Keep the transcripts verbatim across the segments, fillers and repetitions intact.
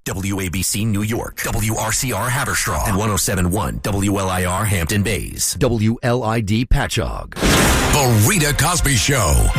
W A B C New York, W R C R Haverstraw, and one oh seven point one W L I R Hampton Bays, W L I D Patchogue. The Rita Cosby Show.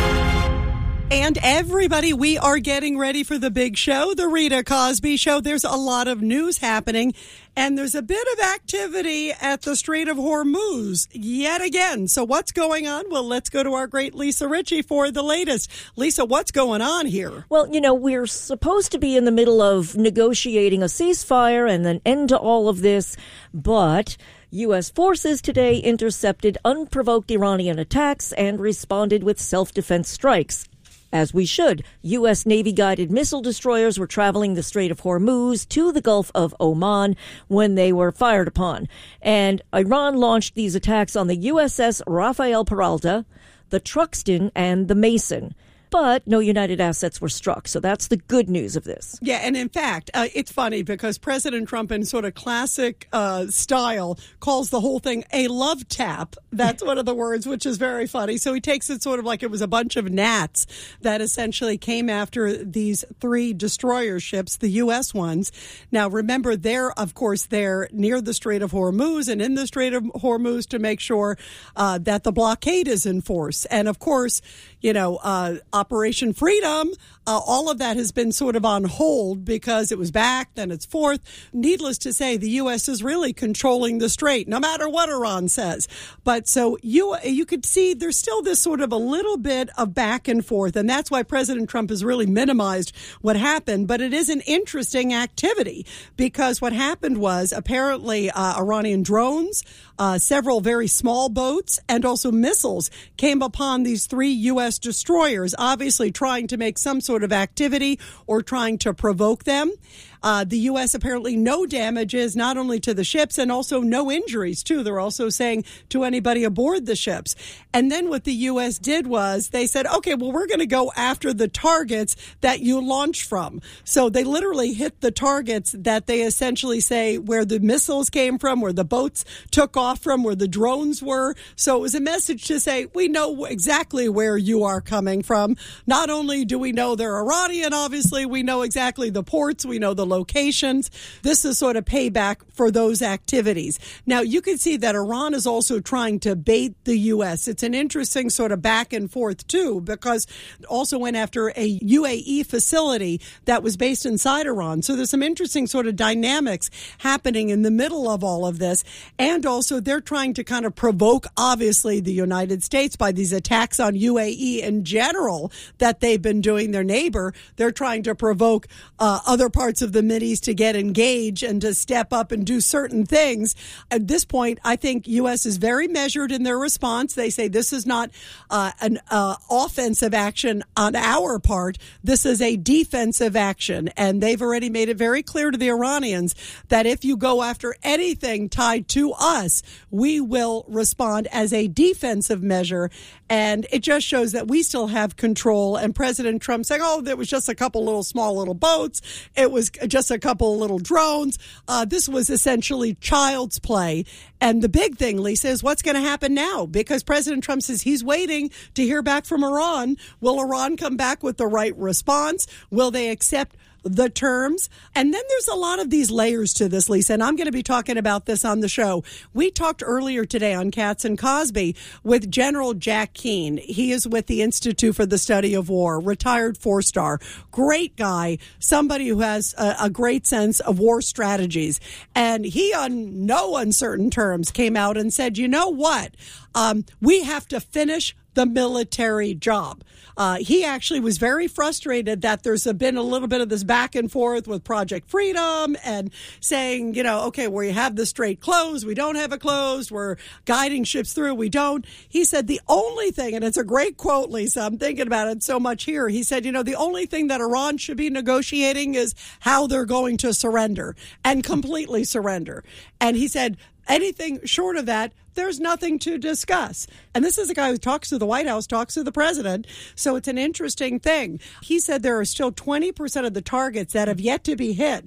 And everybody, we are getting ready for the big show, the Rita Cosby Show. There's a lot of news happening, and there's a bit of activity at the Strait of Hormuz yet again. So what's going on? Well, let's go to our great Lisa Ritchie for the latest. Lisa, what's going on here? Well, you know, we're supposed to be in the middle of negotiating a ceasefire and an end to all of this, but U S forces today intercepted unprovoked Iranian attacks and responded with self-defense strikes. As we should. U S Navy-guided missile destroyers were traveling the Strait of Hormuz to the Gulf of Oman when they were fired upon. And Iran launched these attacks on the U S S Rafael Peralta, the Truxtun, and the Mason. But no United assets were struck. So that's the good news of this. Yeah, and in fact, uh, it's funny because President Trump, in sort of classic uh, style, calls the whole thing a love tap. That's one of the words, which is very funny. So he takes it sort of like it was a bunch of gnats that essentially came after these three destroyer ships, the U S ones. Now, remember, they're, of course, they're near the Strait of Hormuz and in the Strait of Hormuz to make sure uh, that the blockade is in force. And, of course, you know, uh, Operation Freedom, uh, all of that has been sort of on hold because it was back, then it's forth. Needless to say, the U S is really controlling the strait, no matter what Iran says. But so you you could see there's still this sort of a little bit of back and forth, and that's why President Trump has really minimized what happened. But it is an interesting activity because what happened was apparently uh, Iranian drones, uh, several very small boats, and also missiles came upon these three U S destroyers, obviously trying to make some sort of activity or trying to provoke them. Uh, the U S apparently no damages, not only to the ships and also no injuries, too. They're also saying to anybody aboard the ships. And then what the U S did was they said, okay, well, we're going to go after the targets that you launched from. So they literally hit the targets that they essentially say where the missiles came from, where the boats took off from, where the drones were. So it was a message to say, we know exactly where you are coming from. Not only do we know they're Iranian, obviously, we know exactly the ports, we know the locations. This is sort of payback for those activities. Now, you can see that Iran is also trying to bait the U S. It's an interesting sort of back and forth, too, because it also went after a U A E facility that was based inside Iran. So there's some interesting sort of dynamics happening in the middle of all of this. And also they're trying to kind of provoke, obviously, the United States by these attacks on U A E in general that they've been doing, their neighbor. They're trying to provoke uh, other parts of the Mideast to get engaged and to step up and do certain things. At this point, I think U S is very measured in their response. They say this is not uh, an uh, offensive action on our part. This is a defensive action. And they've already made it very clear to the Iranians that if you go after anything tied to us, we will respond as a defensive measure. And it just shows that we still have control. And President Trump saying, oh, there was just a couple little small little boats. It was just a couple of little drones. Uh, this was essentially child's play. And the big thing, Lisa, is what's going to happen now? Because President Trump says he's waiting to hear back from Iran. Will Iran come back with the right response? Will they accept the terms? And then there's a lot of these layers to this, Lisa, and I'm going to be talking about this on the show. We talked earlier today on Katz and Cosby with General Jack Keane. He is with the Institute for the Study of War, retired four-star, great guy, somebody who has a, a great sense of war strategies. And he, on no uncertain terms, came out and said, you know what? Um, we have to finish the military job. Uh, he actually was very frustrated that there's been a little bit of this back and forth with Project Freedom and saying, you know, okay, we have the strait closed, we don't have it closed, we're guiding ships through, we don't. He said the only thing, and it's a great quote, Lisa, I'm thinking about it so much here. He said, you know, the only thing that Iran should be negotiating is how they're going to surrender and completely surrender. And he said, anything short of that, there's nothing to discuss. And this is a guy who talks to the White House, talks to the president. So it's an interesting thing. He said there are still twenty percent of the targets that have yet to be hit.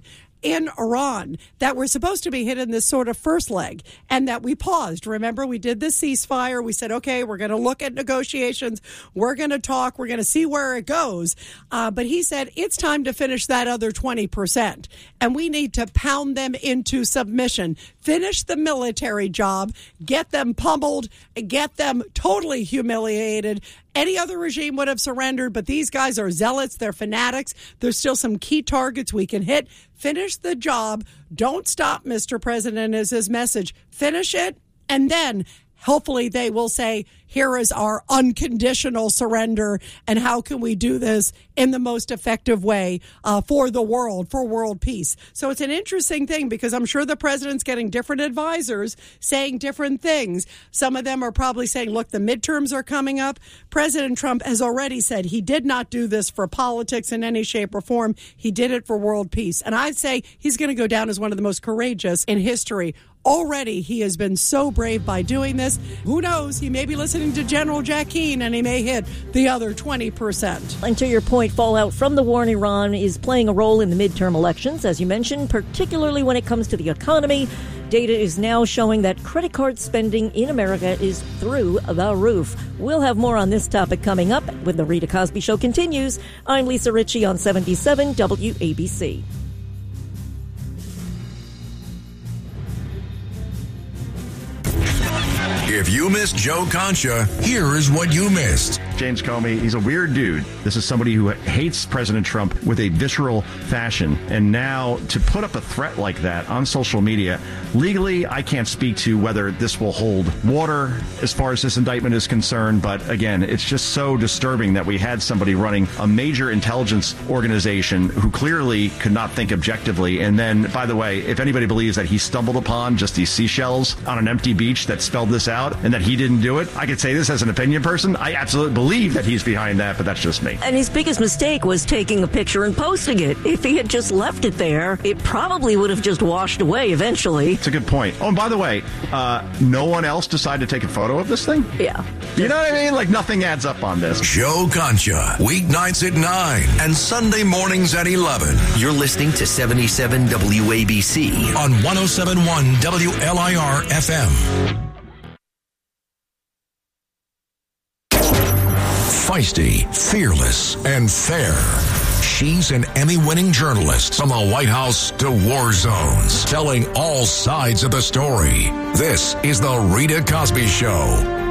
in Iran that were supposed to be hit in this sort of first leg, and that we paused. Remember, we did this ceasefire. We said, okay, we're going to look at negotiations. We're going to talk. We're going to see where it goes. Uh, but he said it's time to finish that other twenty percent, and we need to pound them into submission. Finish the military job, get them pummeled, get them totally humiliated. Any other regime would have surrendered, but these guys are zealots. They're fanatics. There's still some key targets we can hit. Finish the job. Don't stop, Mister President, is his message. Finish it, and then hopefully they will say, here is our unconditional surrender, and how can we do this in the most effective way uh, for the world, for world peace. So it's an interesting thing, because I'm sure the president's getting different advisors saying different things. Some of them are probably saying, look, the midterms are coming up. President Trump has already said he did not do this for politics in any shape or form. He did it for world peace. And I'd say he's going to go down as one of the most courageous in history. Already, he has been so brave by doing this. Who knows? He may be listening to General Jack Keane, and he may hit the other twenty percent. And to your point, fallout from the war in Iran is playing a role in the midterm elections, as you mentioned, particularly when it comes to the economy. Data is now showing that credit card spending in America is through the roof. We'll have more on this topic coming up when The Rita Cosby Show continues. I'm Lisa Ritchie on seventy-seven W A B C. If you missed Joe Concha, here is what you missed. James Comey, he's a weird dude. This is somebody who hates President Trump with a visceral fashion. And now to put up a threat like that on social media, legally, I can't speak to whether this will hold water as far as this indictment is concerned. But again, it's just so disturbing that we had somebody running a major intelligence organization who clearly could not think objectively. And then, by the way, if anybody believes that he stumbled upon just these seashells on an empty beach that spelled this out and that he didn't do it, I could say this as an opinion person. I absolutely believe that he's behind that, but that's just me. And his biggest mistake was taking a picture and posting it. If he had just left it there, it probably would have just washed away eventually. It's a good point. Oh, and by the way, uh, no one else decided to take a photo of this thing? Yeah. You know what I mean? Like, nothing adds up on this. Joe Concha, weeknights at nine and Sunday mornings at eleven. You're listening to seventy-seven W A B C on one oh seven point one W L I R F M. Feisty, fearless, and fair. She's an Emmy-winning journalist from the White House to war zones, telling all sides of the story. This is The Rita Cosby Show.